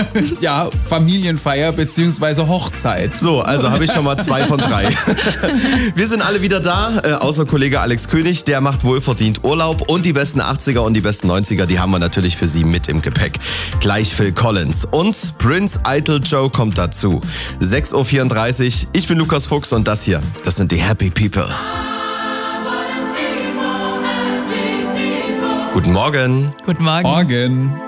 Ja, Familienfeier bzw. Hochzeit. So, also habe ich schon mal 2 von 3. Wir sind alle wieder da, außer Kollege Alex König, der macht wohlverdient Urlaub. Und die besten 80er und die besten 90er, die haben wir natürlich für Sie mit im Gepäck. Gleich Phil Collins und Prince Idol Joe kommt dazu. 6.34 Uhr, ich bin Lukas Fuchs und das sind die Happy People. Guten Morgen. Guten Morgen. Morgen.